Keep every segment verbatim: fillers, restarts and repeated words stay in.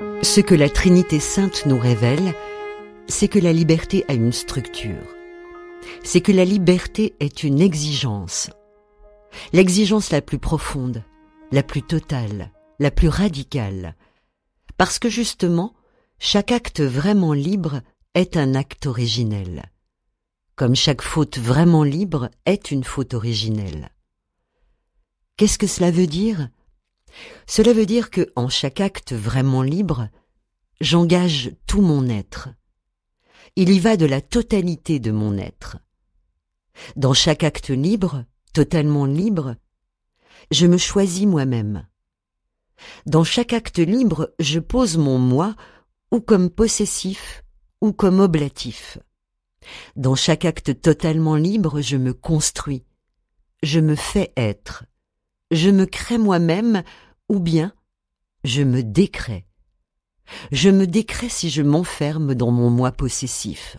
Ce que la Trinité sainte nous révèle, c'est que la liberté a une structure. C'est que la liberté est une exigence. L'exigence la plus profonde, la plus totale, la plus radicale. Parce que justement, chaque acte vraiment libre est un acte originel. Comme chaque faute vraiment libre est une faute originelle. Qu'est-ce que cela veut dire ? Cela veut dire que, en chaque acte vraiment libre, j'engage tout mon être. Il y va de la totalité de mon être. Dans chaque acte libre, totalement libre, je me choisis moi-même. Dans chaque acte libre, je pose mon moi ou comme possessif ou comme oblatif. Dans chaque acte totalement libre, je me construis, je me fais être, je me crée moi-même ou bien je me décrée. Je me décrée si je m'enferme dans mon moi possessif.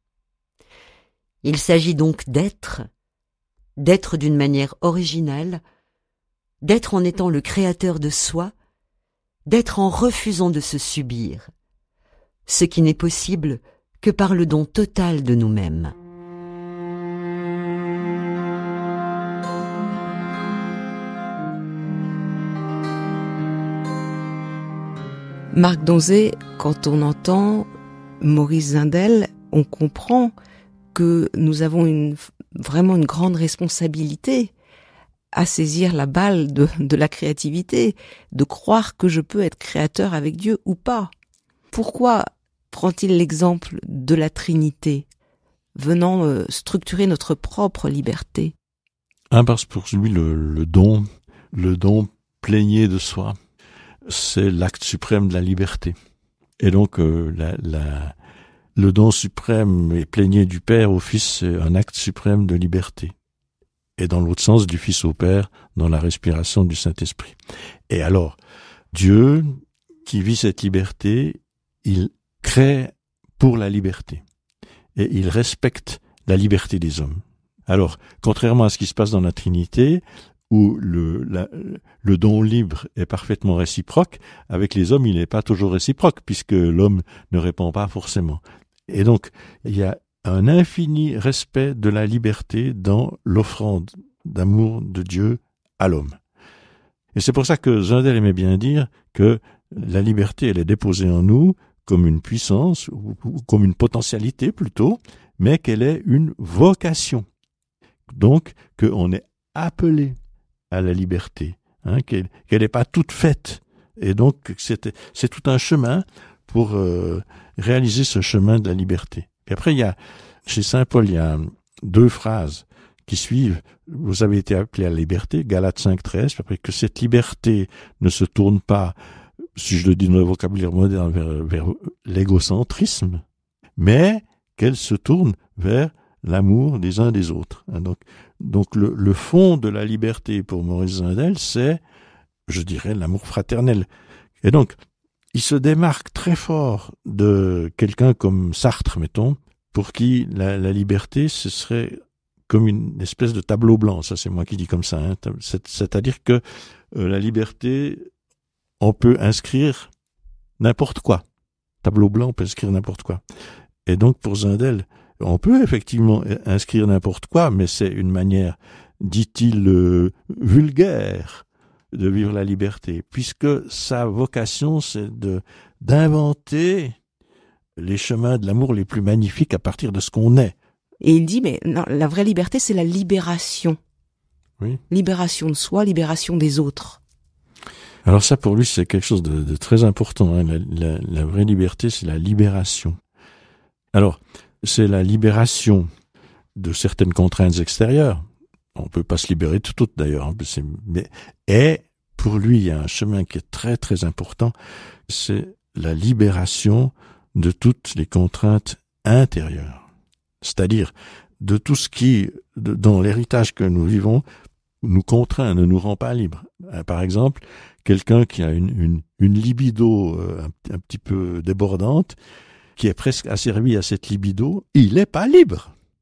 Il s'agit donc d'être, d'être d'une manière originale, d'être en étant le créateur de soi, d'être en refusant de se subir, ce qui n'est possible que par le don total de nous-mêmes. Marc Donzé, quand on entend Maurice Zindel, on comprend que nous avons une, vraiment une grande responsabilité à saisir la balle de, de la créativité, de croire que je peux être créateur avec Dieu ou pas. Pourquoi prend-il l'exemple de la Trinité, venant euh, structurer notre propre liberté ? Un, parce que pour lui, le, le don, le don plénier de soi, c'est l'acte suprême de la liberté. Et donc, euh, la, la, le don suprême et plénier du Père au Fils, c'est un acte suprême de liberté. Et dans l'autre sens, du Fils au Père, dans la respiration du Saint-Esprit. Et alors, Dieu, qui vit cette liberté, il crée pour la liberté. Et il respecte la liberté des hommes. Alors, contrairement à ce qui se passe dans la Trinité, où le, la, le don libre est parfaitement réciproque, avec les hommes, il n'est pas toujours réciproque, puisque l'homme ne répond pas forcément. Et donc, il y a un infini respect de la liberté dans l'offrande d'amour de Dieu à l'homme. Et c'est pour ça que Zindel aimait bien dire que la liberté, elle est déposée en nous comme une puissance, ou, ou comme une potentialité plutôt, mais qu'elle est une vocation. Donc, qu'on est appelé à la liberté, hein, qu'elle qu'elle n'est pas toute faite. Et donc, c'est, c'est tout un chemin pour euh, réaliser ce chemin de la liberté. Et après, il y a, chez saint Paul, il y a deux phrases qui suivent. Vous avez été appelés à la liberté, Galates cinq treize, après que cette liberté ne se tourne pas, si je le dis dans le vocabulaire moderne, vers, vers l'égocentrisme, mais qu'elle se tourne vers l'amour des uns des autres. Donc, donc le, le fond de la liberté pour Maurice Zindel, c'est, je dirais, l'amour fraternel. Et donc, il se démarque très fort de quelqu'un comme Sartre, mettons, pour qui la, la liberté, ce serait comme une espèce de tableau blanc. Ça, c'est moi qui dis comme ça. Hein. C'est, c'est-à-dire que euh, la liberté, on peut inscrire n'importe quoi. Tableau blanc, on peut inscrire n'importe quoi. Et donc, pour Zindel, on peut effectivement inscrire n'importe quoi, mais c'est une manière, dit-il, euh, vulgaire de vivre la liberté, puisque sa vocation, c'est de d'inventer les chemins de l'amour les plus magnifiques à partir de ce qu'on est. Et il dit, mais non, la vraie liberté, c'est la libération. Oui. Libération de soi, libération des autres. Alors ça, pour lui, c'est quelque chose de, de très important. Hein. La, la, la vraie liberté, c'est la libération. Alors, c'est la libération de certaines contraintes extérieures. On peut pas se libérer de toutes, d'ailleurs. Hein, mais, et pour lui, il y a un chemin qui est très, très important. C'est la libération de toutes les contraintes intérieures. C'est-à-dire de tout ce qui, de, dans l'héritage que nous vivons, nous contraint, ne nous rend pas libres. Par exemple, quelqu'un qui a une, une, une libido euh, un, un petit peu débordante, qui est presque asservi à cette libido, il n'est pas libre.